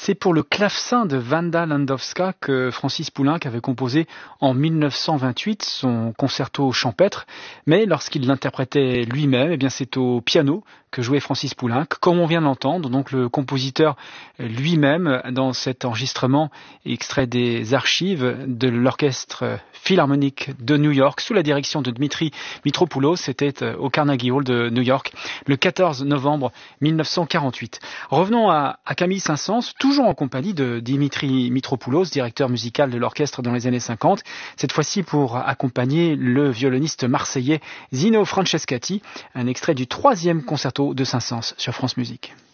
C'est pour le clavecin de Wanda Landowska que Francis Poulenc avait composé en 1928 son concerto champêtre, mais lorsqu'il l'interprétait lui-même, eh bien c'est au piano que jouait Francis Poulenc, comme on vient de l'entendre, donc le compositeur lui-même dans cet enregistrement extrait des archives de l'orchestre philharmonique de New York sous la direction de Dmitri Mitropoulos. C'était au Carnegie Hall de New York le 14 novembre 1948. Revenons à Camille Saint-Saëns, toujours en compagnie de Dmitri Mitropoulos, directeur musical de l'orchestre dans les années 50, cette fois-ci pour accompagner le violoniste marseillais Zino Francescatti, un extrait du 3e concerto de Saint-Saëns sur France Musique.